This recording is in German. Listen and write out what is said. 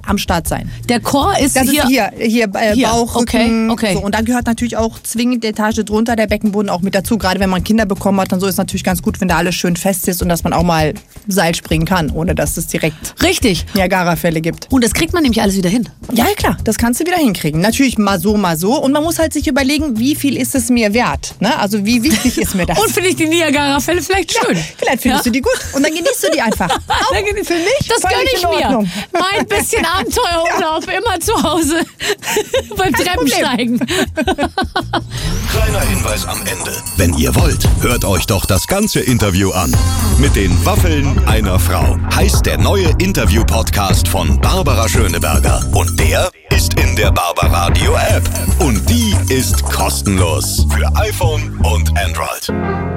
am Start sein. Der Core ist Das hier. ist hier Bauch, Rücken. Okay. So. Und dann gehört natürlich auch zwingend die Etage drunter, der Beckenboden auch mit dazu. Gerade wenn man Kinder bekommen hat, dann so ist natürlich ganz gut, wenn da alles schön fest ist und dass man auch mal Seil springen kann, ohne dass es direkt Richtig. Niagara-Fälle gibt. Und das kriegt man nämlich alles wieder hin. Ja, klar, das kannst du wieder hinkriegen. Natürlich mal so. Und man muss halt sich überlegen, wie viel ist es mir wert? Ne? Also wie wichtig ist mir das? Und finde ich die Niagara-Fälle vielleicht schön. Ja, vielleicht findest du die gut und dann genießt du die einfach. Auch für mich Das gönne völlig ich in mir. Ordnung. Mein bisschen Abenteuerurlaub, immer zu Hause beim Treppensteigen. Kleiner Hinweis am Ende. Wenn ihr wollt, hört euch doch das ganze Interview an. Mit den Waffeln einer Frau heißt der neue Interview-Podcast von Barbara Schöneberger. Und der ist in der Barbaradio App. Und die ist kostenlos für iPhone und Android.